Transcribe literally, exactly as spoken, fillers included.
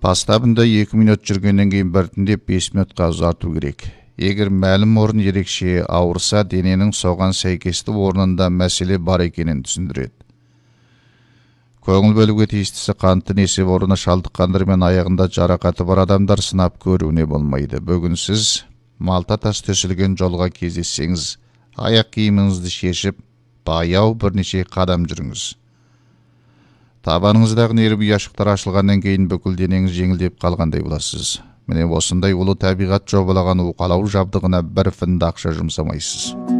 Бастабында екі минут жүргеннен кейін біртіндеп бес минутқа ұзарту керек. Егер мәлім орын ерекше ауырса, дененің соған сәйкесті орнында мәселе бар екенін түсіндіреді. Көңіл бөлуге тиістісі қанты несеп орны шалдыққандар мен аяғында жарақаты бар адамдар сынап көруіне болмайды. Бүгін сіз малта тас төселген жолға кездессеңіз, аяқ киіміңізді шешіп, баяу бірнеше қадам жүріңіз. Табаныңыздағы нерв ұяшықтар ашылғаннан кейін бүкіл денеңіз жеңілдеп қалғандай боласыз. Міне осындай ұлы табиғат жобалаған уқалау жабдығына бір фунт ақша жұмсамайсыз.